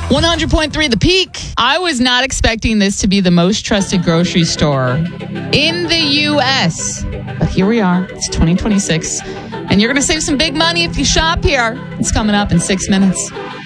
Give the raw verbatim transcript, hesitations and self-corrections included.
one hundred point three The Peak. I was not expecting this to be the most trusted grocery store in the U S. But here we are. It's twenty twenty-six. And you're going to save some big money if you shop here. It's coming up in six minutes.